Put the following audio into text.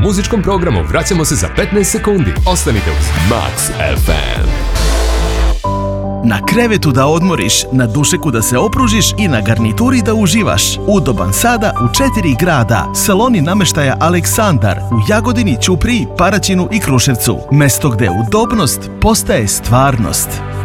muzičkom programu vraćamo se za 15 sekundi. Ostanite uz Max FM. Na krevetu da odmoriš, na dušeku da se opružiš i na garnituri da uživaš. Udoban sada u 4 grada. Saloni namještaja Aleksandar u Jagodini, Ćupriji, Paraćinu i Kruševcu. Mesto gdje udobnost postaje stvarnost.